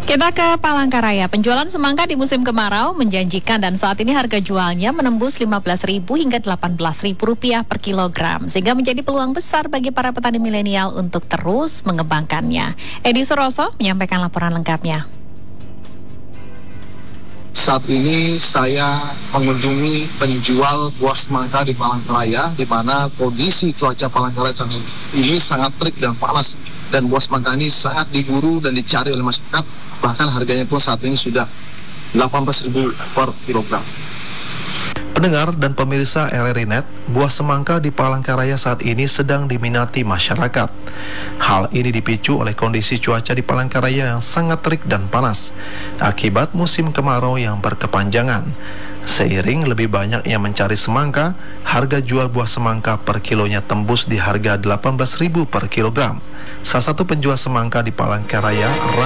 Kita ke Palangkaraya. Penjualan semangka di musim kemarau menjanjikan dan saat ini harga jualnya menembus Rp15.000 hingga Rp18.000 per kilogram. Sehingga menjadi peluang besar bagi para petani milenial untuk terus mengembangkannya. Edi Suroso menyampaikan laporan lengkapnya. Saat ini saya mengunjungi penjual buah semangka di Palangkaraya, di mana kondisi cuaca Palangkaraya saat ini sangat terik dan panas, dan buah semangka ini sangat diburu dan dicari oleh masyarakat. Bahkan harganya pun saat ini sudah Rp18.000 per kilogram. Pendengar dan pemirsa RRI Net, buah semangka di Palangkaraya saat ini sedang diminati masyarakat. Hal ini dipicu oleh kondisi cuaca di Palangkaraya yang sangat terik dan panas akibat musim kemarau yang berkepanjangan. Seiring lebih banyak yang mencari semangka, harga jual buah semangka per kilonya tembus di harga Rp18.000 per kilogram. Salah satu penjual semangka di Palangkaraya,